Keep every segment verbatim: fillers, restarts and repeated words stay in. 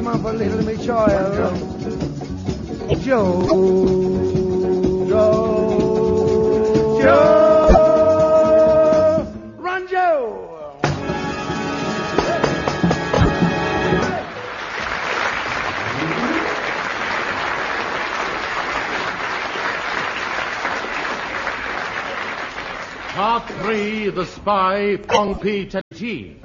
him up a little, me child. Joe, Joe, Joe, run, Joe. Part three, The Spy, Pong P. Tati.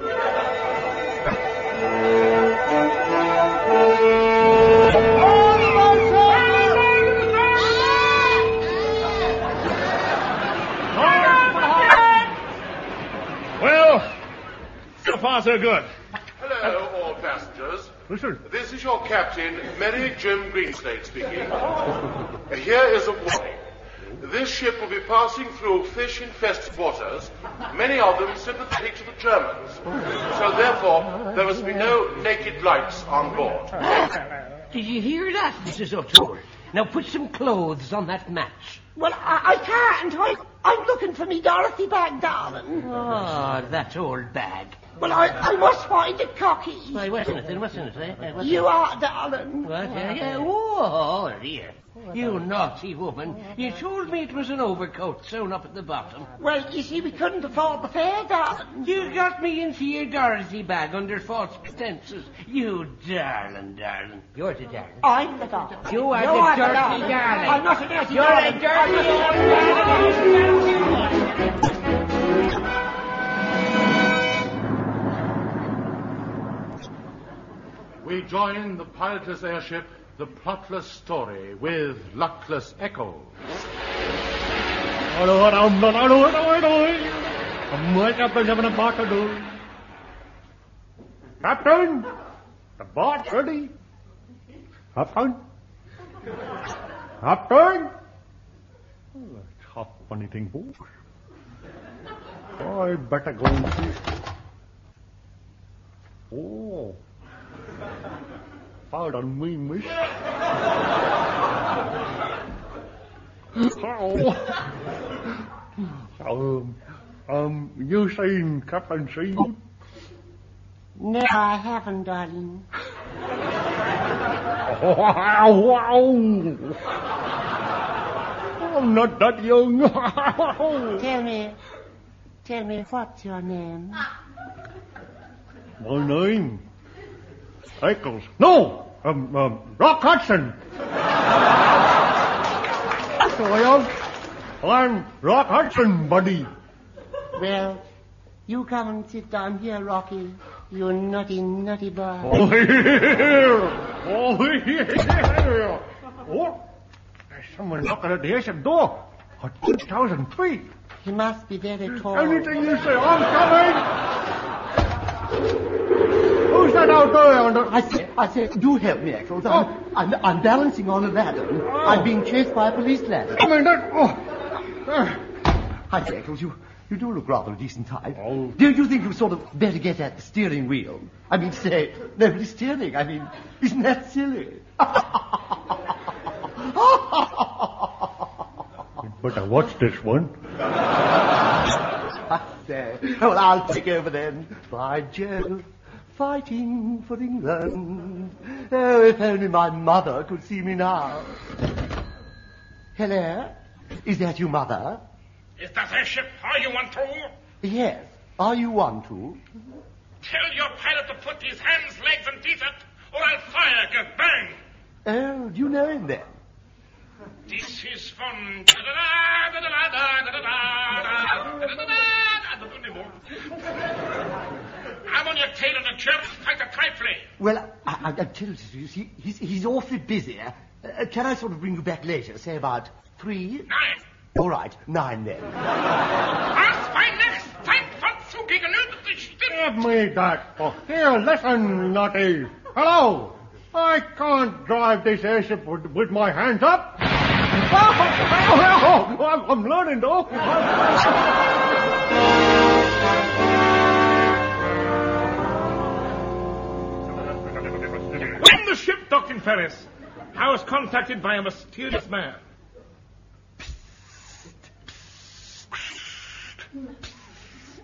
Well, so far so good. Hello, all passengers. Listen. This is your captain, Merry Jim Greenslade speaking. Here is a warning. This ship will be passing through fish-infested waters, many of them sympathetic to the Germans. So therefore, there must be no naked lights on board. Did you hear that, Missus O'Toole? Now put some clothes on that match. Well, I, I can't. I, I'm looking for me Dorothy bag, darling. Oh, that old bag. Well, I, I must find it, Cocky. Why, what's in it then? What's in it, eh? What's you in it? are, darling. What? Yeah, yeah. Oh, dear. You naughty woman. You told me it was an overcoat sewn up at the bottom. Well, you see, we couldn't afford the fare, darling. You got me into your Dorothy bag under false pretenses. You darling, darling. You're the darling. I'm the darling. You are you the are dirty the darling. darling. I'm not a dirty You're darling. a dirty darling. We join the pilotless airship, The Plotless Story, with luckless echoes. Captain, the boat's ready. Captain, Captain. Oh, that's half funny thing, boys. I better go and see. Oh. Pardon me, miss. Oh. Um, um, you seen Captain Seaman? No, I haven't, darling. Oh, wow. I'm not that young. Tell me, tell me, what's your name? My name? Eccles. No! Um, um, Rock Hudson. So I am. I'm Rock Hudson, buddy. Well, you come and sit down here, Rocky. You naughty, naughty boy. Oh, here. Oh, here. Oh, there's someone knocking at the airship door. At two thousand feet. He must be very tall. Anything you say, I'm coming. Who's that out there? Under... I say, I say, do help me, Eccles. I'm, Oh. I'm, I'm balancing on a ladder. Oh. I'm being chased by a police ladder. I mean, that... Oh. Uh. I say, Eccles, you, you do look rather a decent type. Oh. Don't you think you sort of better get at the steering wheel? I mean, say, nobody's steering. I mean, isn't that silly? You'd better watch this one. I say, well, I'll take over then. By Jove. Fighting for England. Oh, if only my mother could see me now. Hello? Is that you, Mother? Is that airship? Are you one too? Yes. Are you one too? Tell your pilot to put his hands, legs, and teeth up, or I'll fire, get bang. Oh, do you know him then? This is from... I'm on your tail in a German fighter trifle. Well, I, I, I tell you, see, he's, he's awfully busy. Uh, can I sort of bring you back later, say about three? Nine. All right, nine then. Was mein next Zeitverzug gegenüber dich Give me that book. Here, listen, Nutty. Hello. I can't drive this airship with, with my hands up. Oh, oh, oh, I'm, I'm learning, though. When the ship docked in Paris, I was contacted by a mysterious man.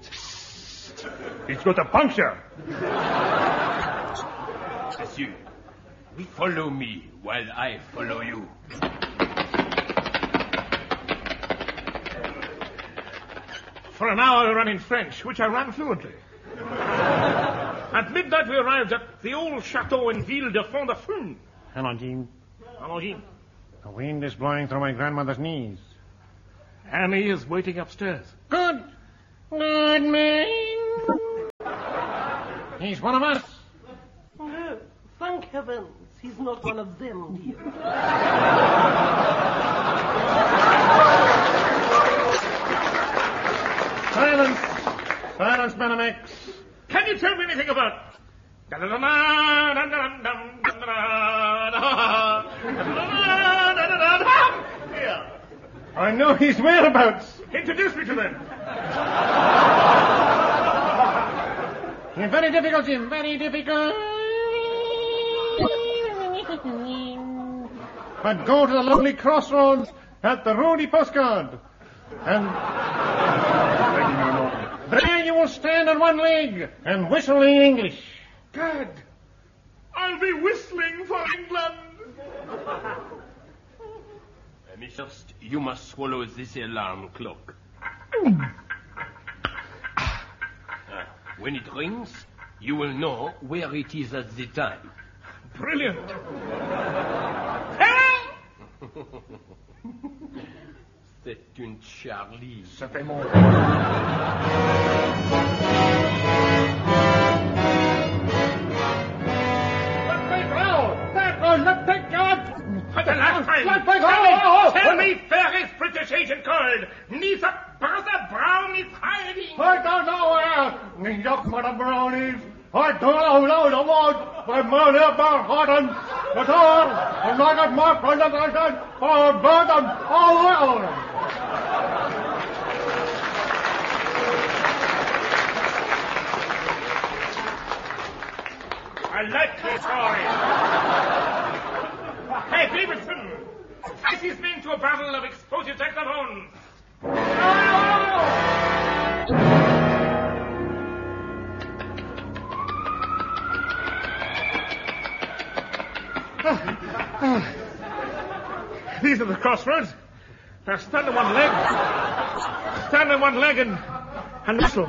It's got a puncture. Monsieur, Follow me while I follow you. For an hour we ran in French, which I ran fluently. At midnight we arrived at the old chateau in Ville de Fond-de-Fun. Hello, Jean. Hello, Jean. The wind is blowing through my grandmother's knees. Annie is waiting upstairs. Good. Good man. He's one of us. No, thank heavens, he's not one of them, dear. Silence. Silence, Benamix. Can you tell me anything about... Here. I know his whereabouts. Introduce me to them. Very difficult, Jim. Very difficult. But go to the lovely crossroads at the Rudy postcard. And there you will stand on one leg and whistle in English. Good. I'll be whistling for England. Uh, first, you must swallow this alarm clock. uh, when it rings, you will know where it is at the time. Brilliant. Hello! C'est une Charlie. Ça fait mon... Let's take God! For the last time, Let's tell, take me, oh, oh, tell oh. me fairest British agent called Nisa Bertha Brown is hiding. I don't know where. Yuck, mother brownies. I don't know the word. My money about Horton. But all, I'm not at my presentation for burden all over. I like the story. Hey, Cleveland, face his men to a battle of explosive saxophones. These are the crossroads. Now stand on one leg. Stand on one leg and, and whistle.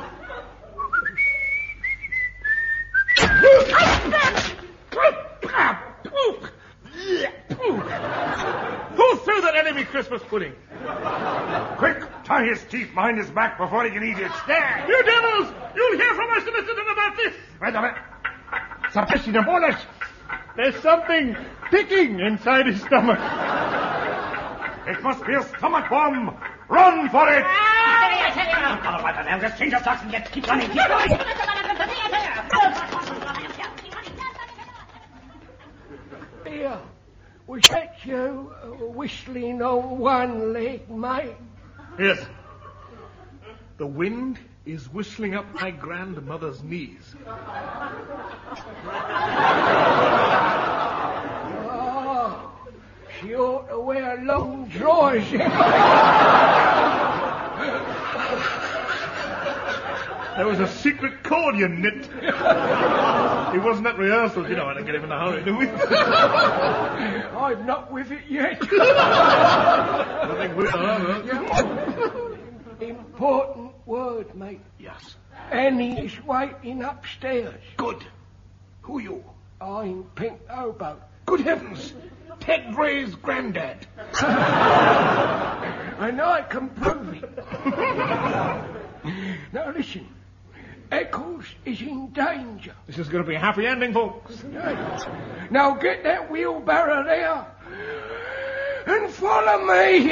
Who threw that enemy Christmas pudding? Quick, tie his teeth behind his back before he can eat it. Stand! You devils! You'll hear from us in a second about this. Wait a minute. Suppress the bullets. There's something ticking inside his stomach. It must be a stomach bomb. Run for it! Oh, what the hell? Just change your socks and get keep running. Keep running. Here, was that you uh, whistling on one leg, mate? Yes. The wind is whistling up my grandmother's knees. Oh, she ought to wear long drawers. There was a secret chord you knit. It wasn't at rehearsals, you know. I didn't get him in a hurry, do we? I'm not with it yet. Nothing with her, huh? Important word, mate. Yes. Annie is waiting upstairs. Good. Who are you? I'm Pink Oboe. Good heavens! Ted Ray's granddad. I know I can prove it. Now listen. Eccles is in danger. This is going to be a happy ending, folks. Now get that wheelbarrow there and follow me.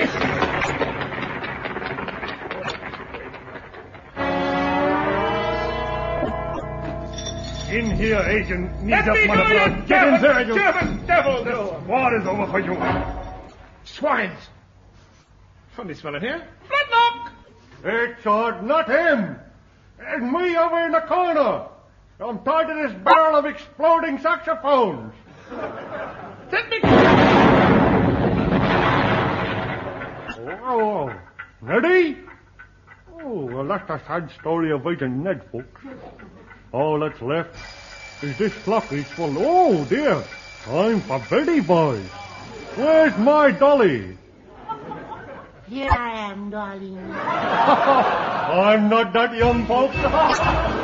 In here, Agent. Let me go, you Get in there, you... German devil! The war is over for you. Swines! Funny smell in here. Bloodlock! It's uh, not him. It's me over in the corner. I'm tied to this barrel of exploding saxophones. Let me... Oh, ready? Oh, well, that's a sad story of Agent Ned, folks. All that's left is this clock is full. Oh, dear. Time for Betty Boy. Where's my dolly? Here I am, darling. I'm not that young, folks.